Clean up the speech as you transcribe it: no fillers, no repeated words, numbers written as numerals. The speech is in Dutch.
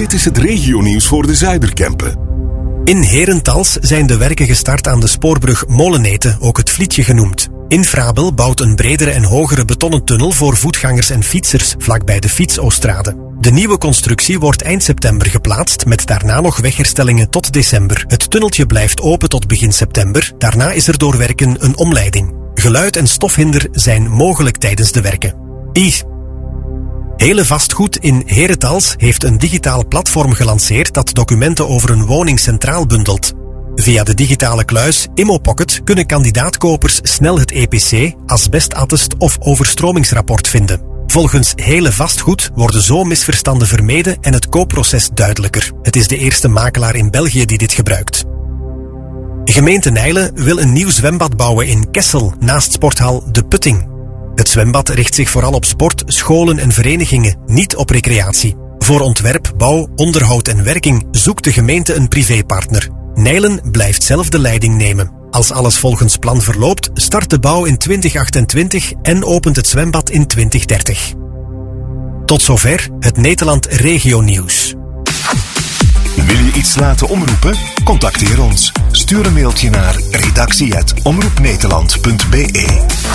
Dit is het regionieuws voor de Zuiderkempen. In Herentals zijn de werken gestart aan de spoorbrug Moleneten, ook het Vlietje genoemd. Infrabel bouwt een bredere en hogere betonnen tunnel voor voetgangers en fietsers, vlakbij de Fietsoostrade. De nieuwe constructie wordt eind september geplaatst, met daarna nog wegherstellingen tot december. Het tunneltje blijft open tot begin september, daarna is er door werken een omleiding. Geluid en stofhinder zijn mogelijk tijdens de werken. Hele Vastgoed in Herentals heeft een digitaal platform gelanceerd dat documenten over een woning centraal bundelt. Via de digitale kluis ImmoPocket kunnen kandidaatkopers snel het EPC, asbestattest of overstromingsrapport vinden. Volgens Hele Vastgoed worden zo misverstanden vermeden en het koopproces duidelijker. Het is de eerste makelaar in België die dit gebruikt. Gemeente Nijlen wil een nieuw zwembad bouwen in Kessel, naast sporthal De Putting. Het zwembad richt zich vooral op sport, scholen en verenigingen, niet op recreatie. Voor ontwerp, bouw, onderhoud en werking zoekt de gemeente een privépartner. Nijlen blijft zelf de leiding nemen. Als alles volgens plan verloopt, start de bouw in 2028 en opent het zwembad in 2030. Tot zover het Nederland Regionieuws. Wil je iets laten omroepen? Contacteer ons. Stuur een mailtje naar redactie@omroepnederland.be.